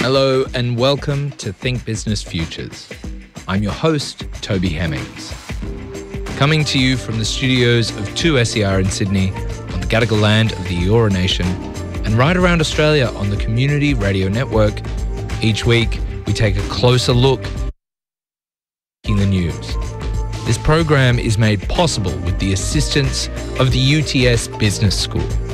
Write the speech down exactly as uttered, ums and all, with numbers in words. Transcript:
Hello and welcome to Think Business Futures. I'm your host, Toby Hemmings. Coming to you from the studios of two S E R in Sydney, on the Gadigal land of the Eora Nation, and right around Australia on the Community Radio Network, each week we take a closer look in the news. This program is made possible with the assistance of the U T S Business School.